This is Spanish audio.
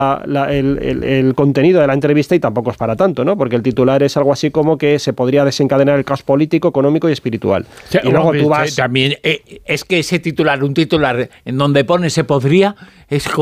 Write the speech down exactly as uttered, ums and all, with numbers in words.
La, el, el, el contenido de la entrevista y tampoco es para tanto, ¿no? Porque el titular es algo así como que se podría desencadenar el caos político, económico y espiritual. Sí, y luego tú vas... También eh, es que ese titular, un titular en donde pone se podría, es